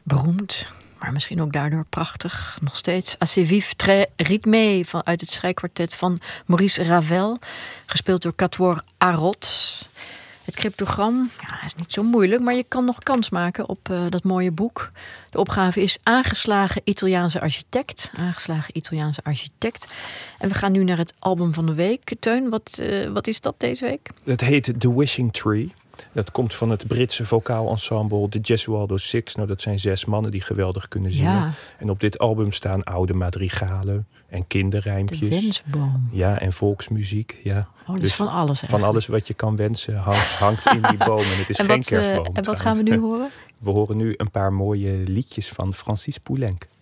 beroemd, maar misschien ook daardoor prachtig. Nog steeds Assez vif, très rythmé uit het strijkkwartet van Maurice Ravel. Gespeeld door Quatuor Arot. Het cryptogram is niet zo moeilijk, maar je kan nog kans maken op dat mooie boek. De opgave is aangeslagen Italiaanse architect. En we gaan nu naar het album van de week. Teun, wat is dat deze week? Het heet The Wishing Tree. Dat komt van het Britse vocaal-ensemble The Gesualdo Six. Nou, dat zijn 6 mannen die geweldig kunnen zingen. Ja. En op dit album staan oude madrigalen en kinderrijmpjes. De wensboom. Ja, en volksmuziek. Ja. Dus van alles eigenlijk. Van alles wat je kan wensen hangt in die boom. En het is geen kerstboom. En wat gaan we nu horen? We horen nu een paar mooie liedjes van Francis Poulenc.